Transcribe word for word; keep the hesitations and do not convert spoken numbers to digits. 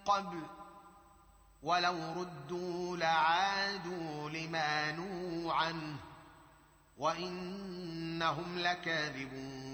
قبل ولو ردوا لعادوا لما نهوا عنه وإنهم لكاذبون